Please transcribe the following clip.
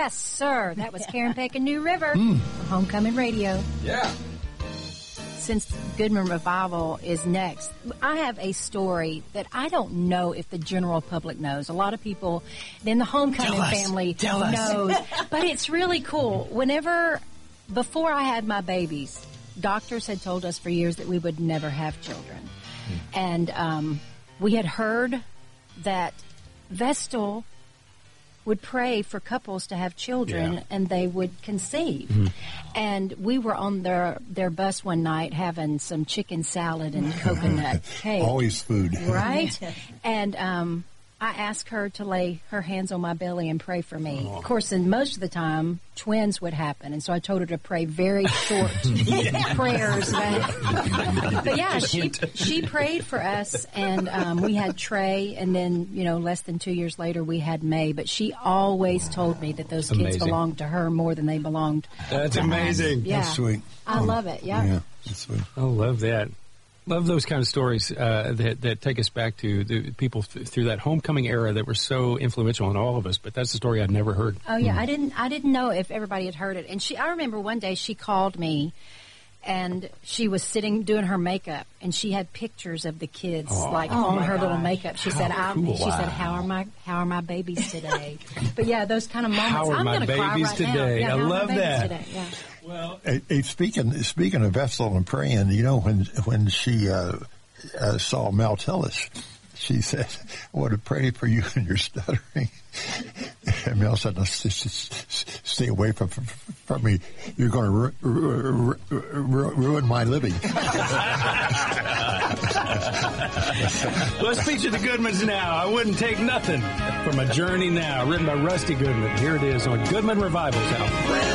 Yes, sir. That was Karen Peck and New River on Homecoming Radio. Yeah. Since Goodman Revival is next, I have a story that I don't know if the general public knows. A lot of people in the Homecoming family knows, but it's really cool. Before I had my babies, doctors had told us for years that we would never have children. And we had heard that Vestal would pray for couples to have children and they would conceive. And we were on their bus one night having some chicken salad and coconut cake. Always food. Right? And I asked her to lay her hands on my belly and pray for me. Of course, and most of the time, twins would happen. And so I told her to pray very short prayers. But yeah, she prayed for us, and we had Trey, and then, less than 2 years later, we had May. But she always told me that those kids belonged to her more than they belonged That's to amazing. us. Yeah. That's sweet. I love it, Yeah, that's sweet. I love that. Love those kind of stories that take us back to the people through that homecoming era that were so influential on all of us. But that's a story I'd never heard. Oh yeah, I didn't know if everybody had heard it. And I remember one day she called me, and she was sitting doing her makeup, and she had pictures of the kids on her little makeup. She said, "How are my babies today?" But yeah, those kind of moments. How are my babies today? Yeah, I love that. Yeah. Well, speaking of Vestal and praying, when she saw Mel Tillis, she said, "I want to pray for you and your stuttering." And Mel said, "Stay away from me. You're going to ruin my living." Let's feature the Goodmans now. I wouldn't take nothing from a journey now, written by Rusty Goodman. Here it is on Goodman Revival's album.